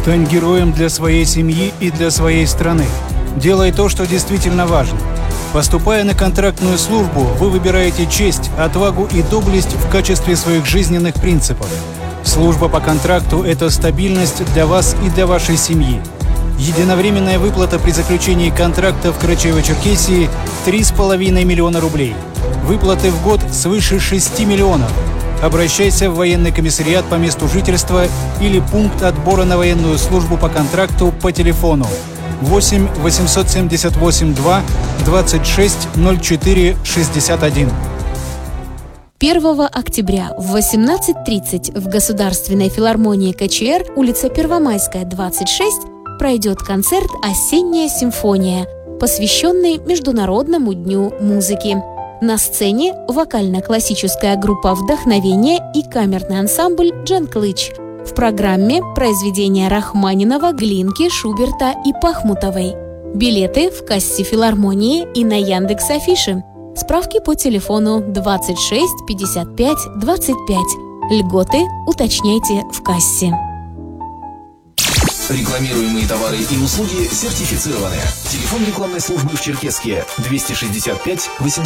Стань героем для своей семьи и для своей страны. Делай то, что действительно важно. Поступая на контрактную службу, вы выбираете честь, отвагу и доблесть в качестве своих жизненных принципов. Служба по контракту – это стабильность для вас и для вашей семьи. Единовременная выплата при заключении контракта в Карачаево-Черкесии – 3,5 миллиона рублей. Выплаты в год свыше 6 миллионов. Обращайся в военный комиссариат по месту жительства или пункт отбора на военную службу по контракту по телефону 8 878 2 26 04 61. 1 октября в 18:30 в Государственной филармонии КЧР, улица Первомайская, 26, пройдет концерт «Осенняя симфония», посвященный Международному дню музыки. На сцене вокально-классическая группа «Вдохновение» и камерный ансамбль «Джанклыч». В программе произведения Рахманинова, Глинки, Шуберта и Пахмутовой. Билеты в кассе филармонии и на Яндекс.Афише. Справки по телефону 26 55 25. Льготы уточняйте в кассе. Рекламируемые товары и услуги сертифицированы. Телефон рекламной службы в Черкесске 265 800.